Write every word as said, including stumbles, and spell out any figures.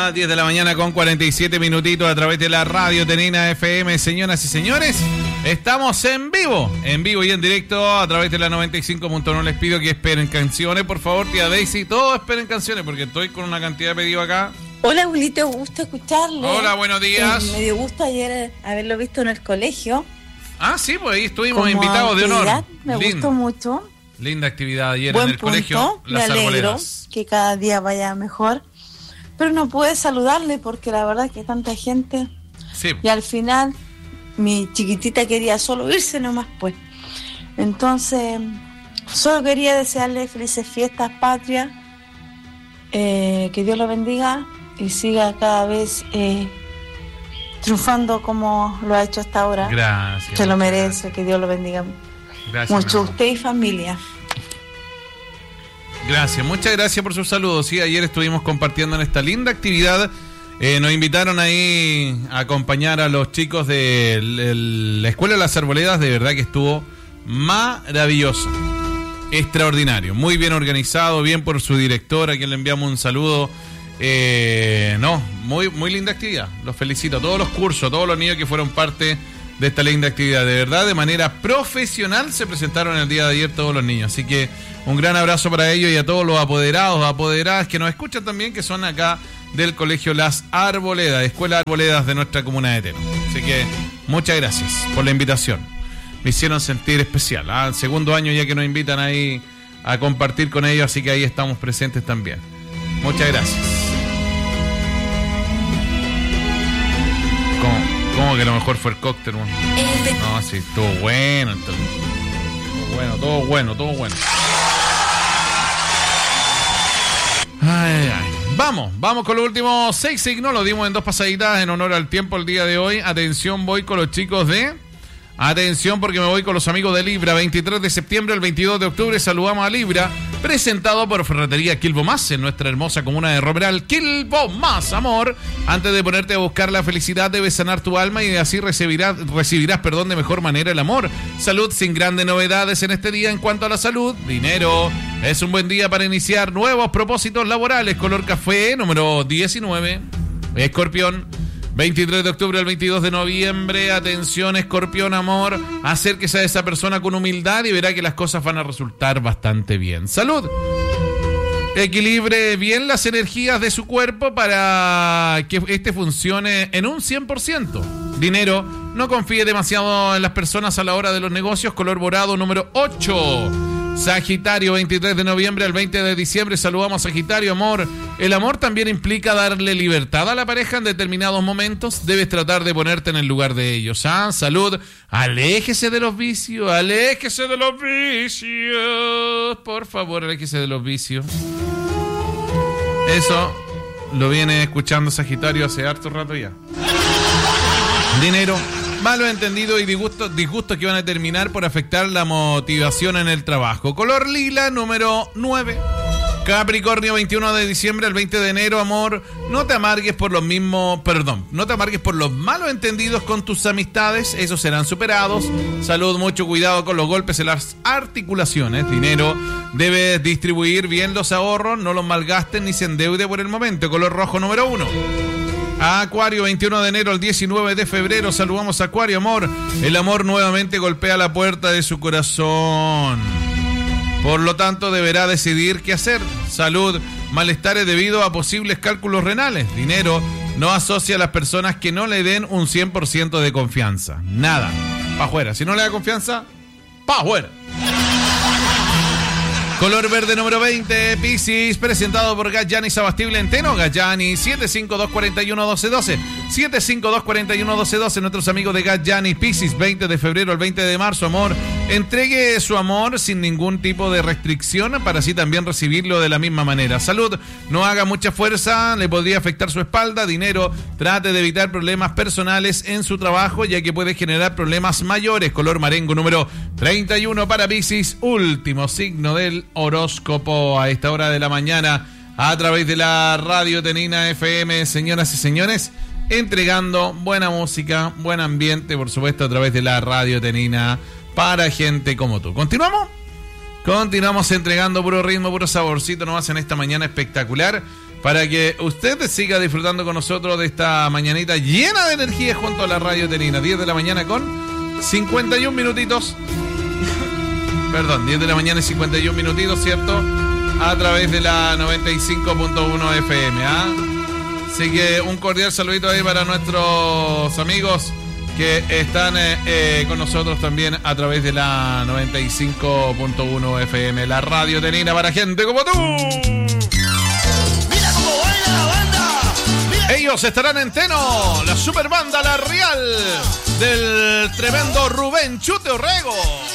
diez de la mañana con cuarenta y siete minutitos a través de la radio Tenina F M. Señoras y señores, estamos en vivo, en vivo y en directo a través de la noventa y cinco punto uno. Les pido que esperen canciones, por favor, tía Daisy, todos esperen canciones porque estoy con una cantidad de pedidos acá. Hola, abuelito, gusto escucharle. Hola, buenos días. Eh, me dio gusto ayer haberlo visto en el colegio. Ah, sí, pues ahí estuvimos Como invitados de honor. Me Lindo. gustó mucho. Linda actividad ayer Buen en el punto. colegio Las Me alegro Arboledas. que cada día vaya mejor. Pero no pude saludarle porque la verdad que tanta gente. Sí. Y al final mi chiquitita quería solo irse nomás, pues. Entonces, solo quería desearle felices fiestas patrias. Eh, que Dios lo bendiga y siga cada vez eh, triunfando como lo ha hecho hasta ahora. Gracias. Se lo merece, gracias. que Dios lo bendiga Gracias, mucho, usted y familia. Gracias, muchas gracias por sus saludos. Sí, ayer estuvimos compartiendo en esta linda actividad. Eh, nos invitaron ahí a acompañar a los chicos de la Escuela de las Arboledas. De verdad que estuvo maravilloso, extraordinario, muy bien organizado, bien por su director, a quien le enviamos un saludo. Eh, no, muy, muy linda actividad. Los felicito a todos los cursos, a todos los niños que fueron parte de esta linda actividad. De verdad, de manera profesional se presentaron el día de ayer todos los niños. Así que un gran abrazo para ellos y a todos los apoderados, apoderadas que nos escuchan también, que son acá del Colegio Las Arboledas, Escuela Arboledas de nuestra comuna de Teno. Así que muchas gracias por la invitación. Me hicieron sentir especial. ¿Ah? El segundo año ya que nos invitan ahí a compartir con ellos, así que ahí estamos presentes también. Muchas gracias. ¿Cómo? ¿Cómo que lo mejor fue el cóctel? Man? No, sí, estuvo bueno. Estuvo bueno, todo bueno, todo bueno. Ay, ay. Vamos, vamos con los últimos seis signos. Lo dimos en dos pasaditas en honor al tiempo el día de hoy. Atención, voy con los chicos de... Atención porque me voy con los amigos de Libra. veintitrés de septiembre al veintidós de octubre saludamos a Libra, presentado por Ferretería Quilbo Más en nuestra hermosa comuna de Romeral. Quilbo Más, amor. Antes de ponerte a buscar la felicidad, debes sanar tu alma y así recibirás, recibirás perdón, de mejor manera el amor. Salud sin grandes novedades en este día en cuanto a la salud. Dinero. Es un buen día para iniciar nuevos propósitos laborales. Color café, número diecinueve. Escorpión. veintitrés de octubre al veintidós de noviembre. Atención, Escorpión, amor. Acérquese a esa persona con humildad y verá que las cosas van a resultar bastante bien. Salud. Equilibre bien las energías de su cuerpo para que este funcione en un cien por ciento. Dinero. No confíe demasiado en las personas a la hora de los negocios. Color morado, número ocho. Sagitario, veintitrés de noviembre al veinte de diciembre. Saludamos a Sagitario, amor. El amor también implica darle libertad a la pareja en determinados momentos. Debes tratar de ponerte en el lugar de ellos. ¿Ah? Salud. Aléjese de los vicios. Aléjese de los vicios. Por favor, aléjese de los vicios. Eso lo viene escuchando Sagitario hace harto rato ya. Dinero. Malos entendidos y disgustos, disgustos que van a terminar por afectar la motivación en el trabajo. Color lila, número nueve. Capricornio, veintiuno de diciembre al veinte de enero, amor. No te amargues por los mismos, perdón, no te amargues por los malos entendidos con tus amistades. Esos serán superados. Salud, mucho cuidado con los golpes en las articulaciones. Dinero, debes distribuir bien los ahorros. No los malgastes ni se endeude por el momento. Color rojo, número uno. Acuario, veintiuno de enero al diecinueve de febrero. Saludamos a Acuario, amor. El amor nuevamente golpea la puerta de su corazón. Por lo tanto, deberá decidir qué hacer. Salud, malestares debido a posibles cálculos renales. Dinero, no asocia a las personas que no le den un cien por ciento de confianza. Nada. Pa' afuera. Si no le da confianza, pa' afuera. Color verde número veinte, Piscis, presentado por Gayani Sabastible en Teno. Gayani, siete cinco dos cuatro uno uno dos uno dos. siete cinco dos cuatro uno uno dos uno. Nuestros amigos de Gayani, Piscis, veinte de febrero al veinte de marzo, amor. Entregue su amor sin ningún tipo de restricción para así también recibirlo de la misma manera. Salud, no haga mucha fuerza, le podría afectar su espalda. Dinero, trate de evitar problemas personales en su trabajo, ya que puede generar problemas mayores. Color marengo número treinta y uno para Piscis, último signo del horóscopo a esta hora de la mañana a través de la radio Tenina F M. Señoras y señores, entregando buena música, buen ambiente, por supuesto, a través de la radio Tenina para gente como tú. ¿Continuamos? Continuamos entregando puro ritmo, puro saborcito nomás en esta mañana espectacular. para que usted siga disfrutando con nosotros de esta mañanita llena de energía junto a la Radio Tenina. diez de la mañana con cincuenta y un minutitos. Perdón, diez de la mañana y cincuenta y un minutitos, ¿cierto? A través de la noventa y cinco punto uno F M, ¿ah? Así que un cordial saludito ahí para nuestros amigos que están eh, eh, con nosotros también a través de la noventa y cinco punto uno F M, la Radio Tenina para gente como tú. Mira cómo baila la banda. Mira. Ellos estarán en Teno, la super banda La Real del tremendo Rubén Chute Orrego.